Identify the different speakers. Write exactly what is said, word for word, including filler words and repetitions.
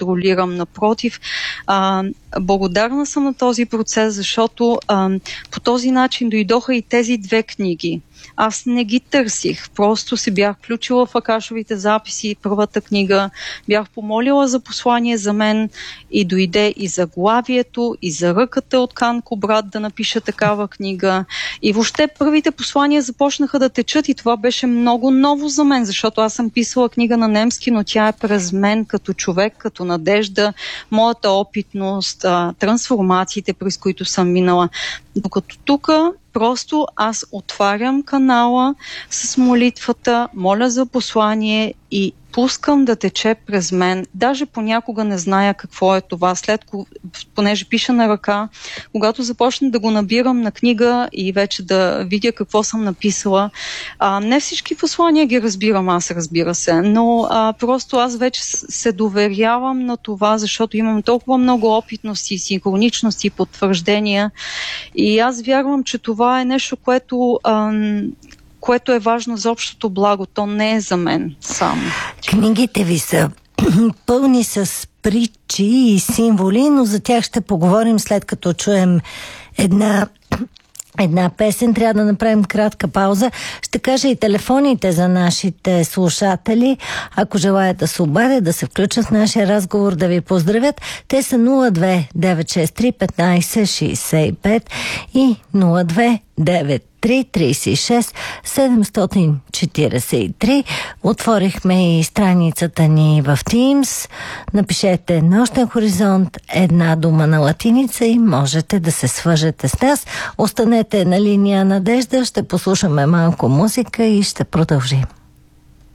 Speaker 1: контролирам. Напротив, а, благодарна съм на този процес, защото а, по този начин дойдоха и тези две книги. Аз не ги търсих, просто се бях включила в акашовите записи, първата книга, бях помолила за послание за мен и дойде и заглавието, и за ръката от Канко брат да напиша такава книга. И въобще първите послания започнаха да течат и това беше много ново за мен, защото аз съм писала книга на немски, но тя е през мен като човек, като надежда, моята опитност, трансформациите, през които съм минала. Докато тук просто аз отварям канала с молитвата, моля за послание и пускам да тече през мен. Даже понякога не зная какво е това. След, понеже пиша на ръка, когато започна да го набирам на книга и вече да видя какво съм написала, а, не всички послания ги разбирам аз, разбира се, но а, просто аз вече се доверявам на това, защото имам толкова много опитности, синхроничности, потвърждения и аз вярвам, че това е нещо, което... Ам, което е важно за общото благо. То не е за мен само.
Speaker 2: Книгите ви са пълни с притчи и символи, но за тях ще поговорим след като чуем една, една песен. Трябва да направим кратка пауза. Ще кажа и телефоните за нашите слушатели. Ако желаят да се обадят, да се включат в нашия разговор, да ви поздравят. Те са нула две девет шест три петнайсет шейсет и пет и нула две девет три трийсет и шест седемстотин четирийсет и три. Отворихме и страницата ни в Teams. Напишете Нощен хоризонт, една дума на латиница и можете да се свържете с нас. Останете на линия Надежда, ще послушаме малко музика и ще продължим.